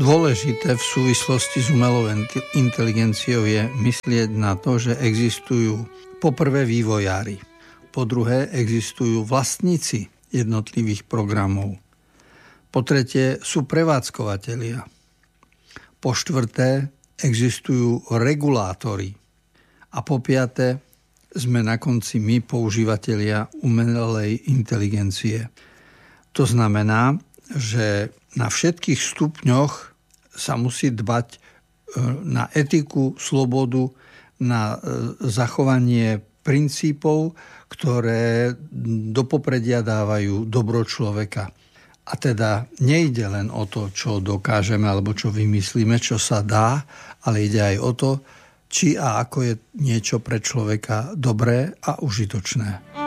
Dôležité v súvislosti s umelou inteligenciou je myslieť na to, že existujú poprvé vývojári, po druhé existujú vlastníci jednotlivých programov, po tretie sú prevádzkovateľia, po štvrté existujú regulátori a po piate sme na konci my, používatelia umelej inteligencie. To znamená, že na všetkých stupňoch sa musí dbať na etiku, slobodu, na zachovanie princípov, ktoré do popredia dávajú dobro človeka. A teda nejde len o to, čo dokážeme alebo čo vymyslíme, čo sa dá, ale ide aj o to, či a ako je niečo pre človeka dobré a užitočné.